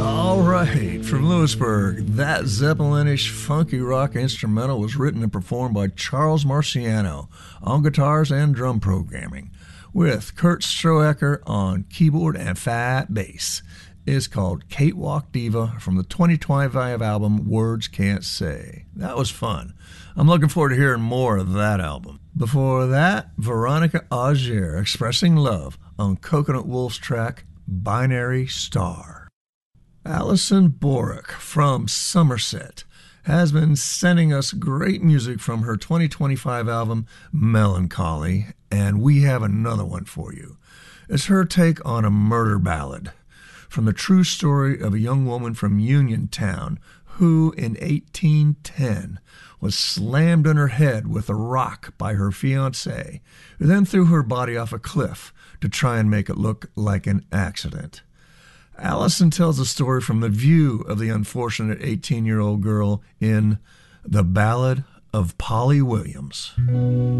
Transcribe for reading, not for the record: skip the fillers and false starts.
All right, from Lewisburg, that Zeppelinish funky rock instrumental was written and performed by Charles Marciano on guitars and drum programming, with Kurt Stroecker on keyboard and fat bass. It's called Cakewalk Diva from the 2025 album Words Can't Say. That was fun. I'm looking forward to hearing more of that album. Before that, Veronica Auger expressing love on Coconut Wolf's track Binary Star. Alison Borick from Somerset has been sending us great music from her 2025 album Melancholy, and we have another one for you. It's her take on a murder ballad from the true story of a young woman from Uniontown who, in 1810, was slammed on her head with a rock by her fiancé, who then threw her body off a cliff to try and make it look like an accident. Alison tells the story from the view of the unfortunate 18-year-old girl in The Ballad of Polly Williams.